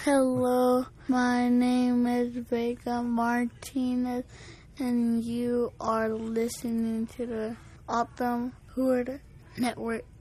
Hello, my name is Vega Martinez, and you are listening to the Autumn Hood Network.